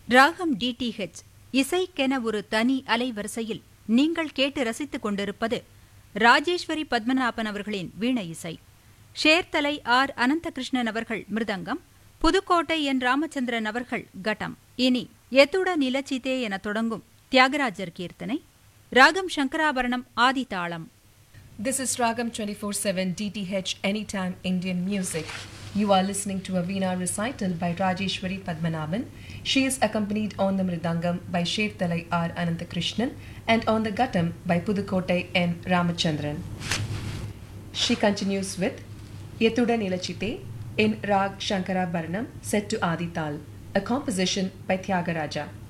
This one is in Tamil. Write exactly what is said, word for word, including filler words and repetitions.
ராகம் டிடிஹெச் இசைக்கென ஒரு தனி அலைவரிசையில் நீங்கள் கேட்டு ரசித்துக் கொண்டிருப்பது ராஜேஸ்வரி பத்மநாபன் அவர்களின் வீண இசை. ஷேர்தலை ஆர் அனந்தகிருஷ்ணன் அவர்கள் மிருதங்கம், புதுக்கோட்டை என் ராமச்சந்திரன் அவர்கள் கட்டம். இனி எத்துட நிலச்சிதே என தொடங்கும் தியாகராஜர் கீர்த்தனை. ராகம் சங்கராபரணம் ஆதி தாளம். This is Ragam twenty-four seven D T H Anytime Indian Music. You are listening to a Veena recital by Rajeshwari Padmanabhan. She is accompanied on the Mridangam by Sherthalai R. Ananthakrishnan and on the Gattam by Pudukottai N. Ramachandran. She continues with Yethuda Nilachite in Rag Shankara Bharanam set to Adi Tal, a composition by Tyagaraja.